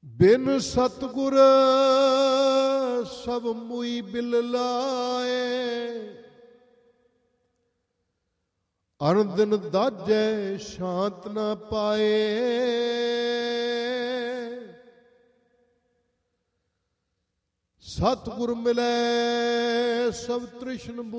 ਬਿਨ ਸਤਿਗੁਰ ਸਭ ਮੁਈ ਬਿਲ ਲਾਏ, ਅਨ ਦਿਨ ਦਾਜੈ ਸ਼ਾਂਤ ਨਾ ਪਾਏ। ਸਤਿਗੁਰ ਮਿਲੈ ਸਭ ਤ੍ਰਿਸ਼ਨ